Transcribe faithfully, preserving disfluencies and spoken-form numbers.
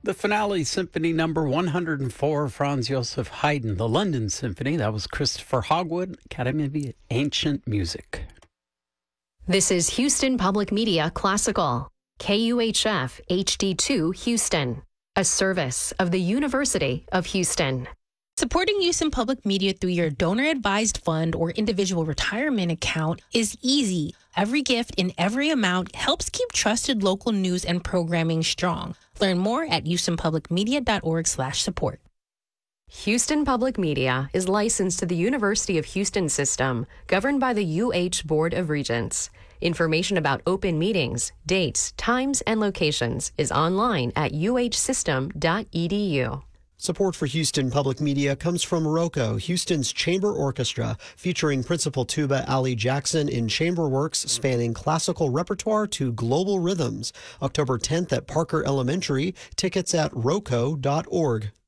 The finale, Symphony Number one hundred four, Franz Joseph Haydn, the London Symphony. That was Christopher Hogwood, Academy of Ancient Music. This is Houston Public Media Classical, K U H F H D two Houston, a service of the University of Houston. Supporting Houston Public Media through your donor-advised fund or individual retirement account is easy. Every gift in every amount helps keep trusted local news and programming strong. Learn more at houstonpublicmedia.org slash support. Houston Public Media is licensed to the University of Houston system, governed by the U H Board of Regents. Information about open meetings, dates, times, and locations is online at u h system dot e d u. Support for Houston Public Media comes from ROCO, Houston's chamber orchestra, featuring Principal Tuba Ali Jackson in chamber works spanning classical repertoire to global rhythms. October tenth at Parker Elementary. Tickets at roco dot org.